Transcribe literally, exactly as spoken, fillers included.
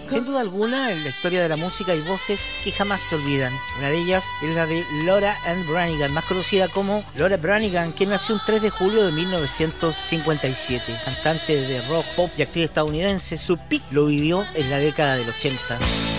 Sin duda alguna, en la historia de la música hay voces que jamás se olvidan. Una de ellas es la de Laura Ann Branigan, más conocida como Laura Branigan, que nació un tres de julio de mil novecientos cincuenta y siete. Cantante de rock, pop y actriz estadounidense, su peak lo vivió en la década del ochenta.